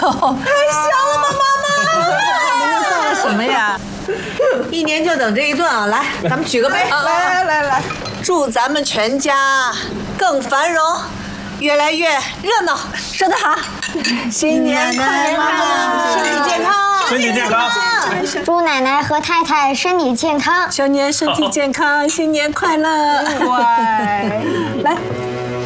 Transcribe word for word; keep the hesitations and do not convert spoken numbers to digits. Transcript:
小了吗，妈妈？ 算了什么呀？一年就等这一顿啊！来，咱们举个杯， 来来来来， 祝咱们全家更繁荣，越来越热闹。 说得好，新年快乐， 身体健康， 身体健康。 祝奶奶和太太身体健康， 小年身体健康，新年快乐，乖，来。